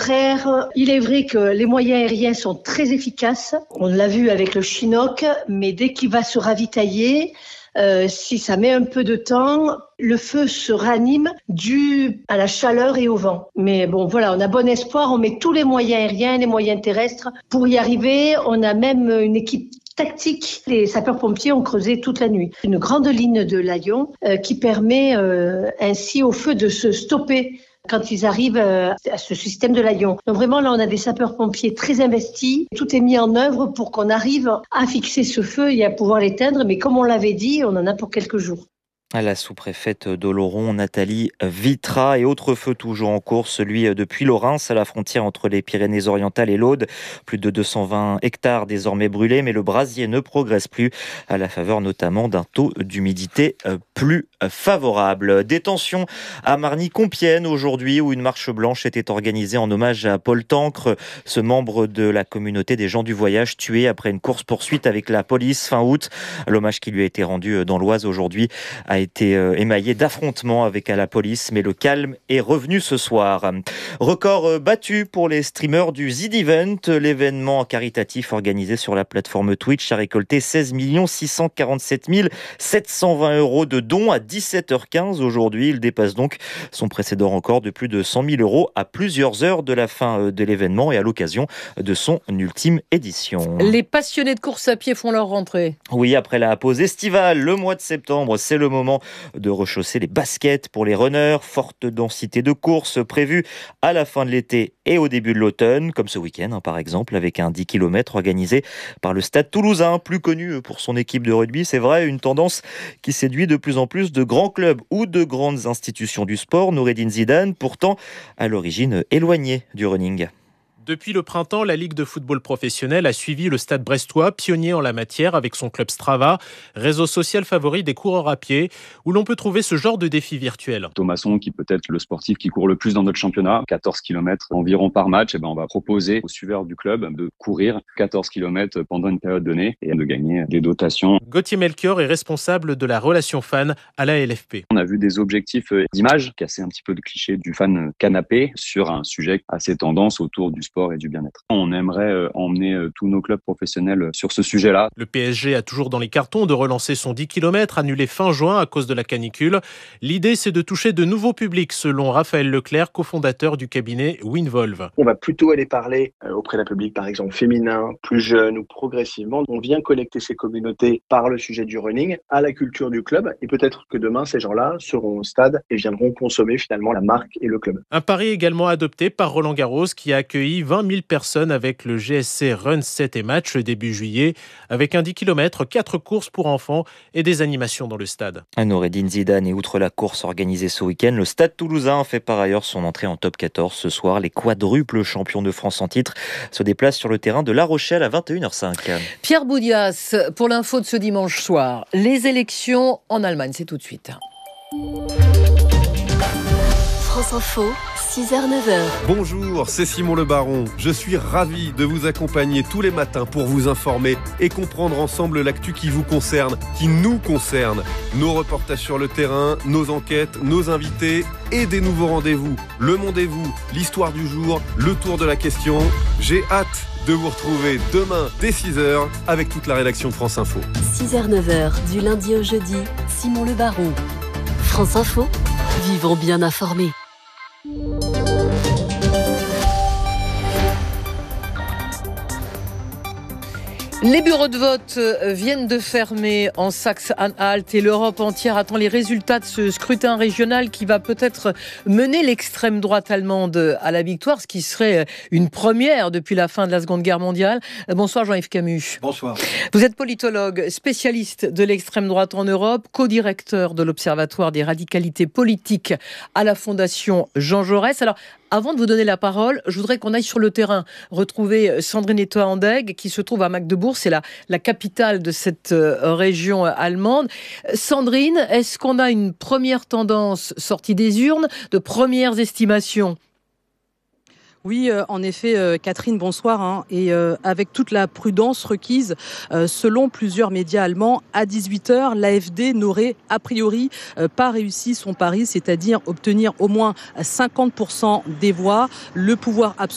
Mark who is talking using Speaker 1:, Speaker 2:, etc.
Speaker 1: contraire, il est vrai que les moyens aériens sont très efficaces. On l'a vu avec le Chinook, mais dès qu'il va se ravitailler, si ça met un peu de temps, le feu se ranime dû à la chaleur et au vent. Mais bon, voilà, on a bon espoir, on met tous les moyens aériens, les moyens terrestres pour y arriver. On a même une équipe tactique. Les sapeurs-pompiers ont creusé toute la nuit. Une grande ligne de Layon qui permet ainsi au feu de se stopper quand ils arrivent à ce système de Layon. Donc vraiment, là, on a des sapeurs-pompiers très investis. Tout est mis en œuvre pour qu'on arrive à fixer ce feu et à pouvoir l'éteindre. Mais comme on l'avait dit, on en a pour quelques jours.
Speaker 2: À la sous-préfète d'Oloron, Nathalie Vitra, et autre feu toujours en cours, celui depuis Puylaurens, à la frontière entre les Pyrénées-Orientales et l'Aude. Plus de 220 hectares désormais brûlés, mais le brasier ne progresse plus, à la faveur notamment d'un taux d'humidité plus favorable. Détention à Marny-Compiègne aujourd'hui, où une marche blanche était organisée en hommage à Paul Tancre, ce membre de la communauté des gens du voyage tué après une course-poursuite avec la police fin août. L'hommage qui lui a été rendu dans l'Oise aujourd'hui a été émaillé d'affrontements avec la police, mais le calme est revenu ce soir. Record battu pour les streamers du Z-Event. L'événement caritatif organisé sur la plateforme Twitch a récolté 16 647 720 € de dons à 17h15 aujourd'hui. Il dépasse donc son précédent record de plus de 100 000 € à plusieurs heures de la fin de l'événement et à l'occasion de son ultime édition.
Speaker 3: Les passionnés de course à pied font leur rentrée.
Speaker 2: Oui, après la pause estivale, le mois de septembre, c'est le moment de rechausser les baskets pour les runners. Forte densité de courses prévue à la fin de l'été et au début de l'automne, comme ce week-end par exemple, avec un 10 km organisé par le Stade Toulousain, plus connu pour son équipe de rugby. C'est vrai, une tendance qui séduit de plus en plus de grands clubs ou de grandes institutions du sport. Noureddine Zidane, pourtant à l'origine éloigné du running.
Speaker 4: Depuis le printemps, la Ligue de football professionnel a suivi le Stade brestois, pionnier en la matière avec son club Strava, réseau social favori des coureurs à pied, où l'on peut trouver ce genre de défi virtuel.
Speaker 5: Thomasson, qui peut être le sportif qui court le plus dans notre championnat, 14 km environ par match, on va proposer aux suiveurs du club de courir 14 km pendant une période donnée et de gagner des dotations.
Speaker 4: Gauthier Melchior est responsable de la relation fan à la LFP.
Speaker 5: On a vu des objectifs d'image, casser un petit peu le cliché du fan canapé sur un sujet assez tendance autour du sport et du bien-être. On aimerait emmener tous nos clubs professionnels sur ce sujet-là.
Speaker 4: Le PSG a toujours dans les cartons de relancer son 10 km annulé fin juin à cause de la canicule. L'idée, c'est de toucher de nouveaux publics, selon Raphaël Leclerc, cofondateur du cabinet Winvolve.
Speaker 6: On va plutôt aller parler auprès d'un public, par exemple, féminin, plus jeune ou progressivement. On vient connecter ces communautés par le sujet du running à la culture du club. Et peut-être que demain, ces gens-là seront au stade et viendront consommer finalement la marque et le club.
Speaker 4: Un pari également adopté par Roland Garros, qui a accueilli 20 000 personnes avec le GSC Run 7 et Match début juillet, avec un 10 km, 4 courses pour enfants et des animations dans le stade.
Speaker 2: Noureddine Zidane, et outre la course organisée ce week-end, le Stade Toulousain fait par ailleurs son entrée en top 14 ce soir. Les quadruples champions de France en titre se déplacent sur le terrain de La Rochelle à 21h05.
Speaker 3: Pierre Boudias, pour l'info de ce dimanche soir, les élections en Allemagne, c'est tout de suite.
Speaker 7: France Info, 6h-9h.
Speaker 8: Bonjour, c'est Simon Le Baron. Je suis ravi de vous accompagner tous les matins pour vous informer et comprendre ensemble l'actu qui vous concerne, qui nous concerne. Nos reportages sur le terrain, nos enquêtes, nos invités et des nouveaux rendez-vous. Le Mondez-vous, l'histoire du jour, le tour de la question. J'ai hâte de vous retrouver demain dès 6h avec toute la rédaction de France Info.
Speaker 7: 6h-9h, du lundi au jeudi, Simon Le Baron. France Info, vivons bien informés.
Speaker 3: Les bureaux de vote viennent de fermer en Saxe-Anhalt et l'Europe entière attend les résultats de ce scrutin régional qui va peut-être mener l'extrême droite allemande à la victoire, ce qui serait une première depuis la fin de la Seconde Guerre mondiale. Bonsoir Jean-Yves Camus.
Speaker 9: Bonsoir.
Speaker 3: Vous êtes politologue, spécialiste de l'extrême droite en Europe, co-directeur de l'Observatoire des radicalités politiques à la Fondation Jean Jaurès. Alors, avant de vous donner la parole, je voudrais qu'on aille sur le terrain retrouver Sandrine Etoa-Andegg qui se trouve à Magdebourg, c'est la capitale de cette région allemande. Sandrine, est-ce qu'on a une première tendance sortie des urnes, de premières estimations ?
Speaker 10: Oui, en effet, Catherine, bonsoir. Et avec toute la prudence requise, selon plusieurs médias allemands, à 18h, l'AfD n'aurait a priori pas réussi son pari, c'est-à-dire obtenir au moins 50% des voix. Le pouvoir absolu